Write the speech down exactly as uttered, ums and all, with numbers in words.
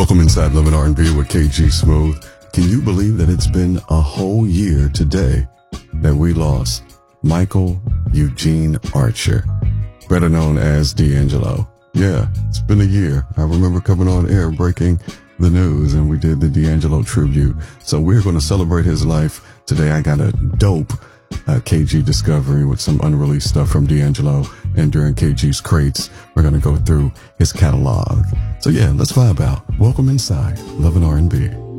Welcome inside Love and R and B with K G Smooth. Can you believe that it's been a whole year today that we lost Michael Eugene Archer, better known as D'Angelo? Yeah, it's been a year. I remember coming on air breaking the news and we did the D'Angelo tribute. So we're going to celebrate his life today. I got a dope uh, K G discovery with some unreleased stuff from D'Angelo. And during K G's Crates, we're going to go through his catalog. So yeah, let's vibe out. Welcome inside Love and R and B.